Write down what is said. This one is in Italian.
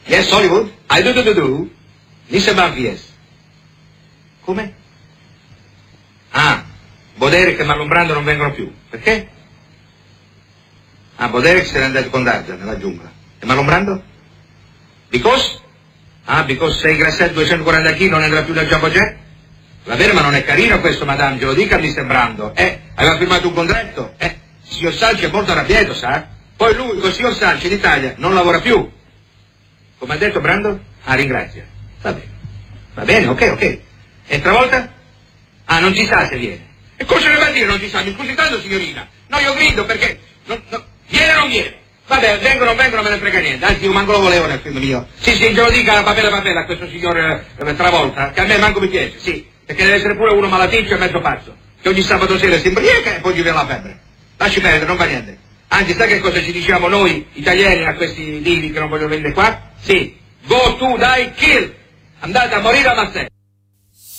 Yes, Hollywood? I do. Mr. Bumpy, yes. Come? Ah, Boderek e Marlon Brando non vengono più. Perché? Ah, Boderek se n'è andato con Darja nella giungla. E Marlon Brando? Because? Ah, because 6 grassetti 240 kg non andrà più da Jumbo Jet? Va bene, ma non è carino questo, madame, glielo dica a Mr. Brando. Aveva firmato un contratto? Il signor Salci è molto arrabbiato, sa? Poi lui, col signor Salci in Italia, non lavora più. Come ha detto Brando? Ah, ringrazia. Va bene, ok. E travolta? Ah, non ci sa se viene. E cosa ne va a dire non ci sa? Mi scusi tanto, signorina. No, io grido perché... Viene o non viene? Vabbè, vengono, me ne frega niente. Anzi, io manco lo volevo nel film mio. Sì, glielo dica papella a questo signor Travolta, che a me manco mi piace, sì. Perché deve essere pure uno malaticcio e mezzo pazzo. Che ogni sabato sera si imbriaca e poi gli viene la febbre. Lasci perdere, non fa niente. Anzi, sai che cosa ci diciamo noi, italiani, a questi divi che non vogliono venire qua? Sì. Go to die, kill. Andate a morire a Marseille.